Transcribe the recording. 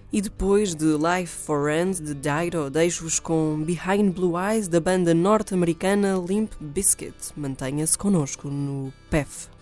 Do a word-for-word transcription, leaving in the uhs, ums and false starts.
E depois de Life for Rent, de Dido, deixo-vos com Behind Blue Eyes, da banda norte-americana Limp Bizkit. Mantenha-se connosco no P E F.